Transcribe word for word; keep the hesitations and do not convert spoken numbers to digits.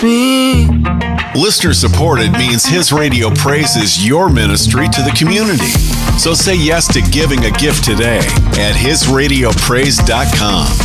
me. Listener supported means His Radio Praise is your ministry to the community. So say yes to giving a gift today at his radio praise dot com.